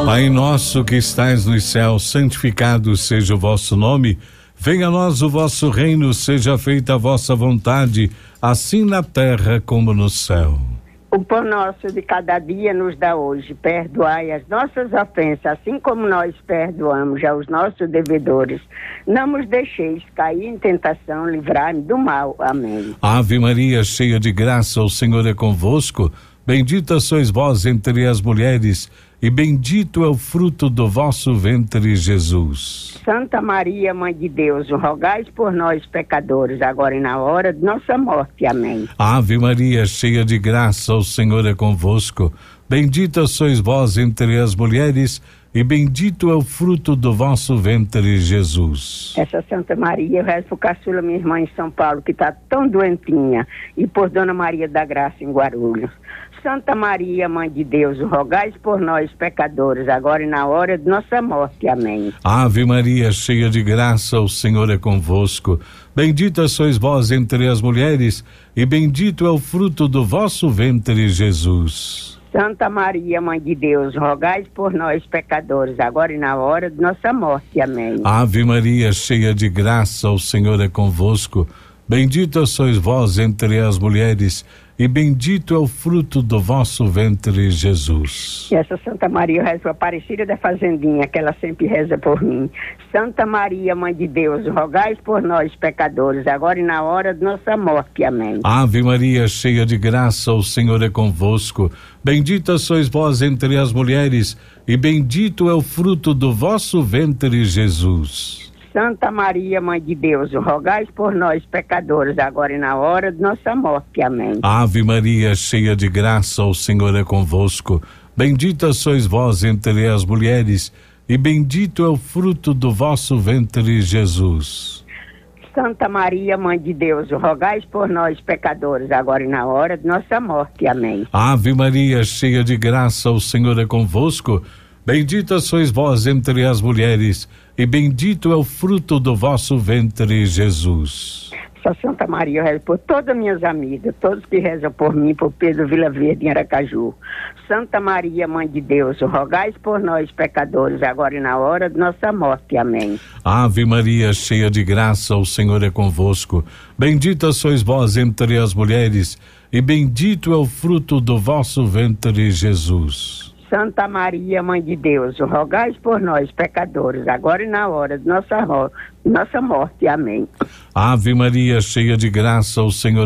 Pai nosso que estais nos céus, santificado seja o vosso nome. Venha a nós o vosso reino, seja feita a vossa vontade, assim na terra como no céu. O pão nosso de cada dia nos dá hoje. Perdoai as nossas ofensas, assim como nós perdoamos aos nossos devedores. Não nos deixeis cair em tentação, livrai-me do mal. Amém. Ave Maria, cheia de graça, o Senhor é convosco. Bendita sois vós entre as mulheres, e bendito é o fruto do vosso ventre, Jesus. Santa Maria, Mãe de Deus, rogai por nós, pecadores, agora e na hora de nossa morte. Amém. Ave Maria, cheia de graça, o Senhor é convosco. Bendita sois vós entre as mulheres, e bendito é o fruto do vosso ventre, Jesus. Essa Santa Maria, eu rezo por caçula, minha irmã em São Paulo, que está tão doentinha, e por Dona Maria da Graça em Guarulhos. Santa Maria, Mãe de Deus, rogai por nós, pecadores, agora e na hora de nossa morte. Amém. Ave Maria, cheia de graça, o Senhor é convosco. Bendita sois vós entre as mulheres, e bendito é o fruto do vosso ventre, Jesus. Santa Maria, Mãe de Deus, rogai por nós, pecadores, agora e na hora de nossa morte. Amém. Ave Maria, cheia de graça, o Senhor é convosco. Bendita sois vós entre as mulheres, e bendito é o fruto do vosso ventre, Jesus. E essa Santa Maria, eu rezo por Aparecida da Fazendinha, que ela sempre reza por mim. Santa Maria, Mãe de Deus, rogai por nós, pecadores, agora e na hora de nossa morte. Amém. Ave Maria, cheia de graça, o Senhor é convosco. Bendita sois vós entre as mulheres, e bendito é o fruto do vosso ventre, Jesus. Santa Maria, Mãe de Deus, rogai por nós, pecadores, agora e na hora de nossa morte. Amém. Ave Maria, cheia de graça, o Senhor é convosco. Bendita sois vós entre as mulheres, e bendito é o fruto do vosso ventre, Jesus. Santa Maria, Mãe de Deus, rogai por nós, pecadores, agora e na hora de nossa morte. Amém. Ave Maria, cheia de graça, o Senhor é convosco. Bendita sois vós entre as mulheres, e bendito é o fruto do vosso ventre, Jesus. Santa Maria, eu rezo por todas as minhas amigas, todos que rezam por mim, por Pedro Vila Verde em Aracaju. Santa Maria, Mãe de Deus, rogai por nós, pecadores, agora e na hora de nossa morte. Amém. Ave Maria, cheia de graça, o Senhor é convosco. Bendita sois vós entre as mulheres, e bendito é o fruto do vosso ventre, Jesus. Santa Maria, Mãe de Deus, rogai por nós, pecadores, agora e na hora de nossa morte. Amém. Ave Maria, cheia de graça, o Senhor.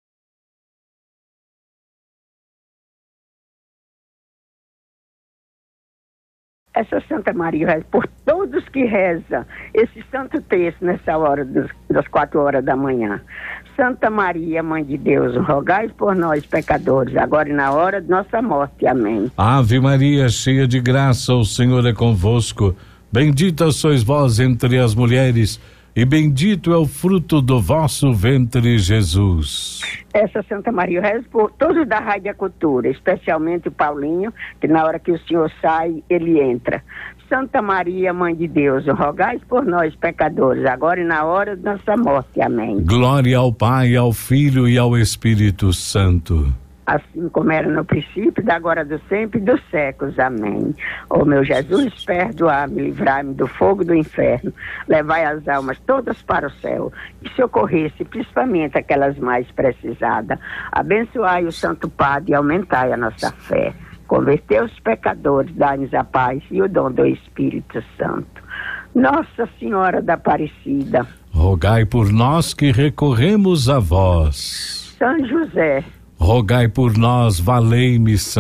Essa Santa Maria, reza por todos que rezam esse santo texto nessa hora das 4 horas da manhã. Santa Maria, Mãe de Deus, rogai por nós, pecadores, agora e na hora de nossa morte. Amém. Ave Maria, cheia de graça, o Senhor é convosco. Bendita sois vós entre as mulheres, e bendito é o fruto do vosso ventre, Jesus. Essa Santa Maria, eu rezo por todos da Rádio Cultura, especialmente o Paulinho, que na hora que o senhor sai, ele entra. Santa Maria, Mãe de Deus, rogai por nós, pecadores, agora e na hora de nossa morte. Amém. Glória ao Pai, ao Filho e ao Espírito Santo. Assim como era no princípio, da agora, do sempre e dos séculos. Amém. Ó meu Jesus, perdoai-me, livrai-me do fogo do inferno, levai as almas todas para o céu, e socorresse principalmente aquelas mais precisadas. Abençoai o Santo Padre e aumentai a nossa fé. Convertei os pecadores, dai-nos a paz e o dom do Espírito Santo. Nossa Senhora da Aparecida, rogai por nós que recorremos a vós. São José, rogai por nós, valei-me, São